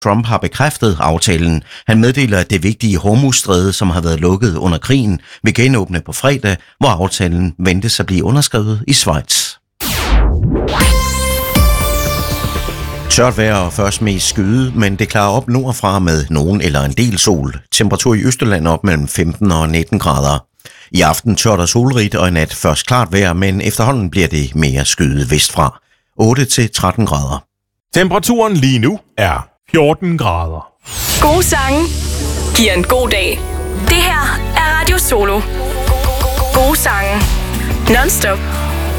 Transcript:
Trump har bekræftet aftalen. Han meddeler, at det vigtige Hormuzstræde, som har været lukket under krigen, vil genåbne på fredag, hvor aftalen ventes at blive underskrevet i Schweiz. Tørt vejr og først mest skyde, men det klarer op nordfra med nogen eller en del sol. Temperatur i Østjylland op mellem 15 og 19 grader. I aften tørt og solrigt og i nat først klart vejr, men efterhånden bliver det mere skyde vestfra. 8-13 grader. Temperaturen lige nu er 14 grader. Gode sange giver en god dag. Det her er Radio Solo. Gode sange. Non-stop.